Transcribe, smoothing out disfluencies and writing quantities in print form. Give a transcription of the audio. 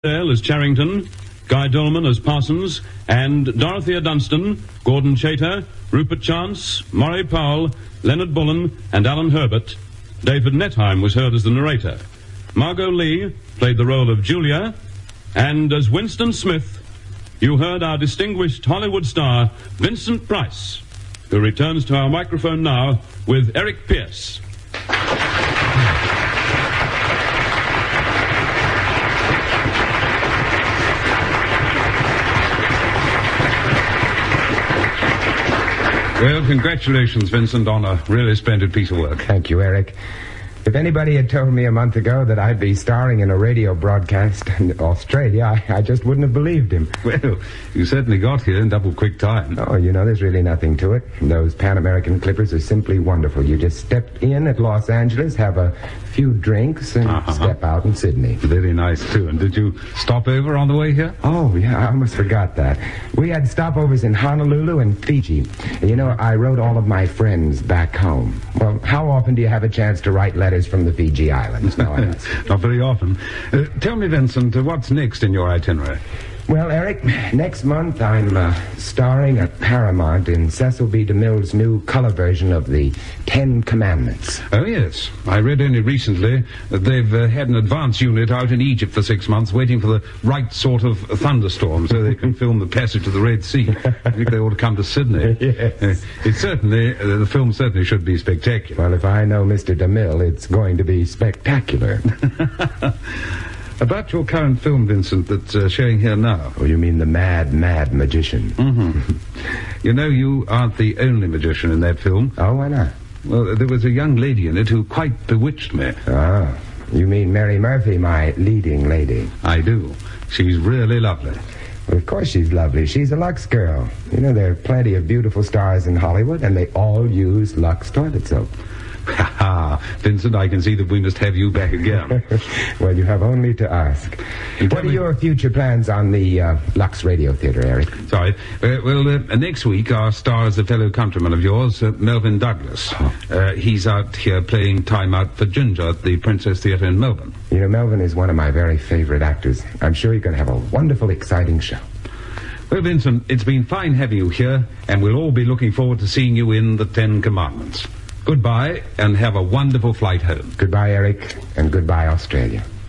Dale as Charrington, Guy Dolman as Parsons, and Dorothea Dunstan, Gordon Chater, Rupert Chance, Murray Powell, Leonard Bullen, and Alan Herbert. David Netheim was heard as the narrator. Margot Lee played the role of Julia, and as Winston Smith, you heard our distinguished Hollywood star, Vincent Price, who returns to our microphone now with Eric Pierce. Well, congratulations, Vincent, on a really splendid piece of work. Thank you, Eric. If anybody had told me a month ago that I'd be starring in a radio broadcast in Australia, I just wouldn't have believed him. Well, you certainly got here in double quick time. Oh, you know, there's really nothing to it. Those Pan American Clippers are simply wonderful. You just step in at Los Angeles, have a few drinks, and step out in Sydney. Very nice, too. And did you stop over on the way here? Oh, yeah, I almost forgot that. We had stopovers in Honolulu and Fiji. And, you know, I wrote all of my friends back home. Well, how often do you have a chance to write letters from the Fiji Islands? Now I ask. Not very often. Tell me, Vincent, what's next in your itinerary? Well, Eric, next month I'm starring at Paramount in Cecil B. DeMille's new color version of the Ten Commandments. Oh, yes. I read only recently that they've had an advance unit out in Egypt for 6 months waiting for the right sort of thunderstorm so they can film the passage of the Red Sea. I think they ought to come to Sydney. Yes. The film certainly should be spectacular. Well, if I know Mr. DeMille, it's going to be spectacular. About your current film, Vincent, that's showing here now. Oh, you mean The Mad, Mad Magician? Mm-hmm. You know, you aren't the only magician in that film. Oh, why not? Well, there was a young lady in it who quite bewitched me. Ah, you mean Mary Murphy, my leading lady? I do. She's really lovely. Well, of course she's lovely. She's a Lux girl. You know, there are plenty of beautiful stars in Hollywood, and they all use Lux toilet soap. Vincent, I can see that we must have you back again. Well, you have only to ask. What are your future plans on the Lux Radio Theatre, Eric? Sorry. Next week our star is a fellow countryman of yours, Melvyn Douglas. He's out here playing Time Out for Ginger at the Princess Theatre in Melbourne. You know, Melvyn is one of my very favorite actors. I'm sure you're going to have a wonderful, exciting show. Well, Vincent, it's been fine having you here, and we'll all be looking forward to seeing you in the Ten Commandments. Goodbye, and have a wonderful flight home. Goodbye, Eric, and goodbye, Australia.